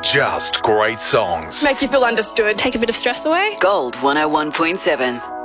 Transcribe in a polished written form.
Just great songs. Make you feel understood. Take a bit of stress away. Gold 101.7.